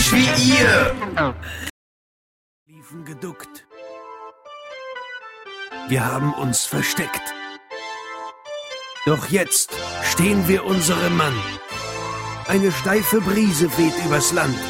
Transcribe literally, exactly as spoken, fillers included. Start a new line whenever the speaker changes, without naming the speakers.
Mensch wie ihr!
Liefen geduckt. Wir haben uns versteckt. Doch jetzt stehen wir unserem Mann. Eine steife Brise weht übers Land.